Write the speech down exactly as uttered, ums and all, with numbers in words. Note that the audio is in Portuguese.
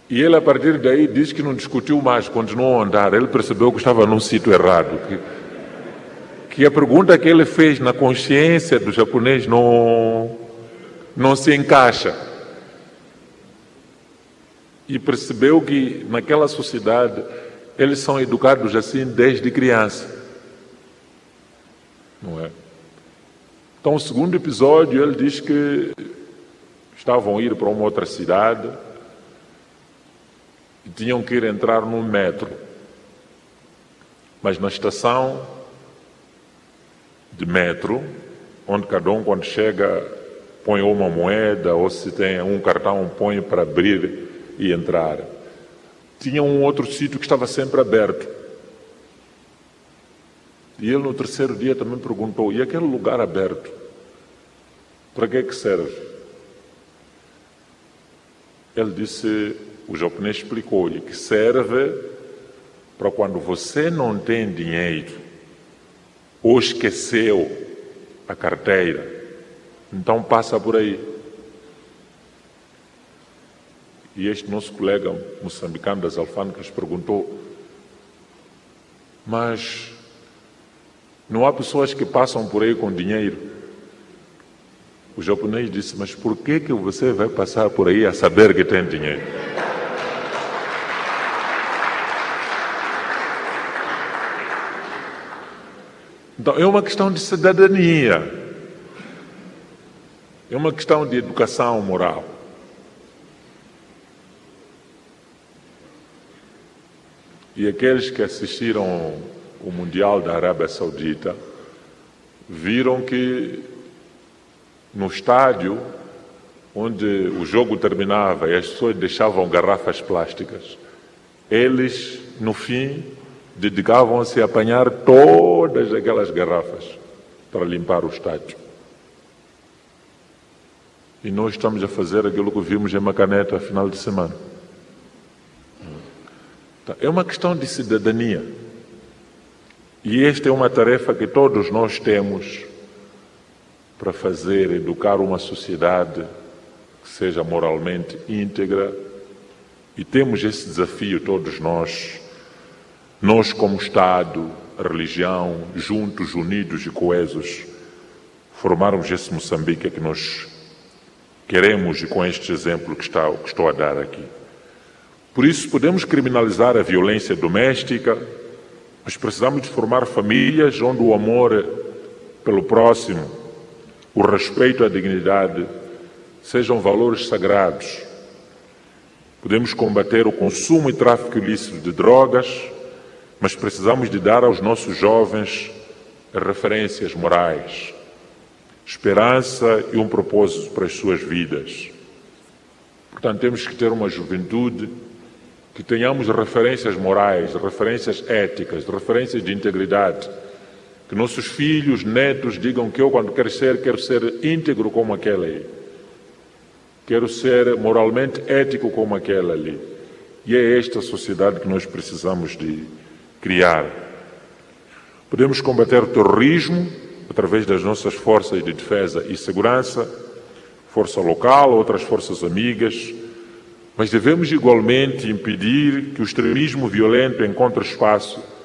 E ele, a partir daí, diz que não discutiu mais, continuou a andar. Ele percebeu que estava num sítio errado. Que, que a pergunta que ele fez na consciência do japonês não, não se encaixa. E percebeu que naquela sociedade eles são educados assim desde criança. Não é? Então, o segundo episódio, ele diz que estavam a ir para uma outra cidade e tinham que ir entrar num metro. Mas na estação de metro, onde cada um, quando chega, põe uma moeda, ou se tem um cartão, põe para abrir e entrar. Tinha um outro sítio que estava sempre aberto. E ele, no terceiro dia, também perguntou: e aquele lugar aberto, para que é que serve? Ele disse, o japonês explicou-lhe que serve para quando você não tem dinheiro ou esqueceu a carteira, então passa por aí. E este nosso colega moçambicano das alfândegas perguntou: mas não há pessoas que passam por aí com dinheiro? O japonês disse: mas por que que você vai passar por aí a saber que tem dinheiro? Então, é uma questão de cidadania. É uma questão de educação moral. E aqueles que assistiram o Mundial da Arábia Saudita viram que no estádio, onde o jogo terminava e as pessoas deixavam garrafas plásticas, eles, no fim, dedicavam-se a apanhar todas aquelas garrafas para limpar o estádio. E nós estamos a fazer aquilo que vimos em Macaneta, final de semana. É uma questão de cidadania. E esta é uma tarefa que todos nós temos para fazer, educar uma sociedade que seja moralmente íntegra. E temos esse desafio todos nós, nós como Estado, a religião, juntos, unidos e coesos, formarmos esse Moçambique que nós queremos e com este exemplo que, está, que estou a dar aqui. Por isso, podemos criminalizar a violência doméstica, mas precisamos de formar famílias onde o amor pelo próximo, o respeito à dignidade, sejam valores sagrados. Podemos combater o consumo e tráfico ilícito de drogas, mas precisamos de dar aos nossos jovens referências morais, esperança e um propósito para as suas vidas. Portanto, temos que ter uma juventude que tenhamos referências morais, referências éticas, referências de integridade. Que nossos filhos, netos digam que eu, quando crescer, quero ser íntegro como aquele aí. Quero ser moralmente ético como aquele ali. E é esta sociedade que nós precisamos de criar. Podemos combater o terrorismo através das nossas forças de defesa e segurança, força local, outras forças amigas, mas devemos igualmente impedir que o extremismo violento encontre espaço